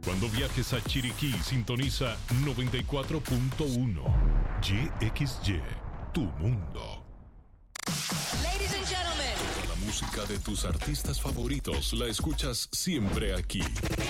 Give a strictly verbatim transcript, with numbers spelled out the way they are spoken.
Cuando viajes a Chiriquí, sintoniza noventa y cuatro punto uno. Y X Y, tu mundo. Ladies and gentlemen. Toda la música de tus artistas favoritos la escuchas siempre aquí.